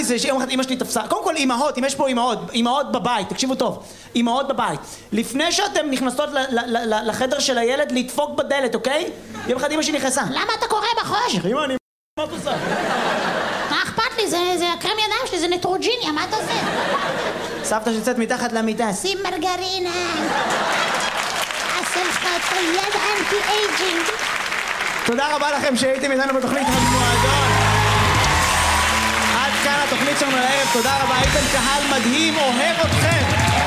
זה שיום אחד אמא שלי תפסה, קודם כל אמהות, אם יש פה אמהות בבית, תקשיבו טוב, אמהות בבית, לפני שאתם נכנסות לחדר של הילד לדפוק בדלת, אוקיי? יום אחד אמא שלי נכנסה. למה אתה קורא בחושך? אמא, מה את עושה? מה אכפת לי? זה הקרם ידיים שלי, זה נטרוג'יניה, מה אתה עושה? סבתא שיוצאת מתחת למיטה. שים מרגרינה. עשה לך את היד אנטי-אייג'ינג. תודה רבה לכם שהייתם איתנו בתוכנית המועדון. עד כאן התוכנית שלנו לערב, תודה רבה, הייתם קהל מדהים, אוהב אתכם.